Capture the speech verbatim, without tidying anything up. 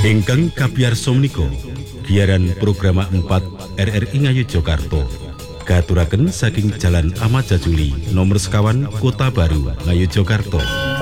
Ingkang kapiyarsa menika giaran program empat R R I Ngayogyakarta katuraken saking Jalan Ahmad Jajuli nomor sekawan Kota Baru Ngayogyakarta.